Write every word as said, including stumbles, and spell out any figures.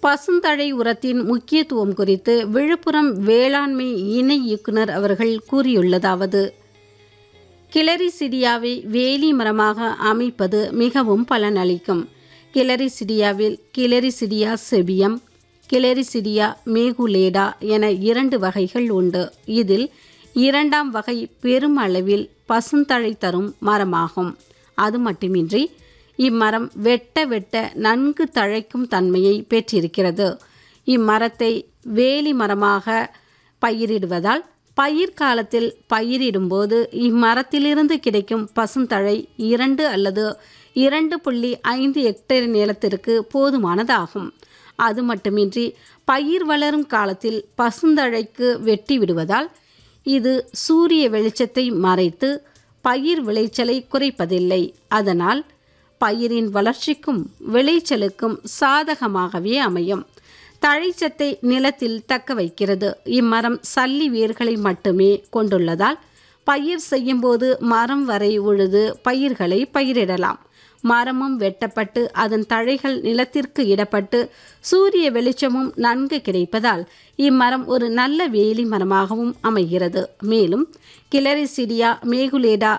பசுந்தழை உரத்தின் முக்கியத்துவம் குறித்து விழுப்புரம் வேளாண்மை இணை இயக்குனர் அவர்கள் கூறியுள்ளதாவது: கிளரிசிடியாவை வேலி மரமாக அமைப்பது மிகவும் பலனளிக்கும். கிளரிசிடியாவில் கிளரிசிடியா செபியம், கிளரிசிடியா மேகுலேடா என இரண்டு வகைகள் உண்டு. இதில் இரண்டாம் வகை பெரும் அளவில் பசுந்தழை தரும் மரமாகும். அது மட்டுமின்றி இம்மரம் வெட்ட வெட்ட நன்கு தழைக்கும் தன்மையை பெற்றிருக்கிறது. இம்மரத்தை வேலி மரமாக பயிரிடுவதால் பயிர் காலத்தில் பயிரிடும்போது இம்மரத்திலிருந்து கிடைக்கும் பசுந்தழை இரண்டு அல்லது இரண்டு புள்ளி ஐந்து ஹெக்டேர் நிலத்திற்கு போதுமானதாகும். அது மட்டுமின்றி பயிர் வளரும் காலத்தில் பசுந்தழைக்கு வெட்டி விடுவதால் இது சூரிய வெளிச்சத்தை மறைத்து பயிர் விளைச்சலை குறைப்பதில்லை. அதனால் பயிரின் வளர்ச்சிக்கும் விளைச்சலுக்கும் சாதகமாகவே அமையும். தழைச்சத்தை நிலத்தில் தக்க வைக்கிறது. இம்மரம் சல்லி வேர்களை மட்டுமே கொண்டுள்ளதால் பயிர் செய்யும்போது மரம் வரை உழுது பயிர்களை பயிரிடலாம். மரமும் வெட்டப்பட்டு அதன் தழைகள் நிலத்திற்கு இடப்பட்டு சூரிய வெளிச்சமும் நன்கு கிடைப்பதால் இம்மரம் ஒரு நல்ல வேலி மரமாகவும் அமைகிறது. மேலும் கிளரிசிடியா மேகுலேடா